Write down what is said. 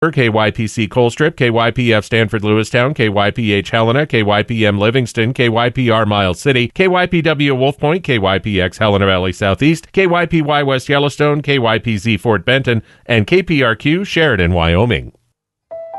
KYPC Colstrip, KYPF Stanford Lewistown, KYPH Helena, KYPM Livingston, KYPR Miles City, KYPW Wolf Point, KYPX Helena Valley Southeast, KYPY West Yellowstone, KYPZ Fort Benton, and KPRQ Sheridan, Wyoming.